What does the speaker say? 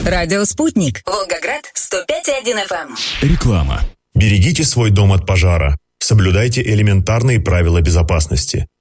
Радио «Спутник». Волгоград, 105,1 FM. Реклама. Берегите свой дом от пожара. Соблюдайте элементарные правила безопасности.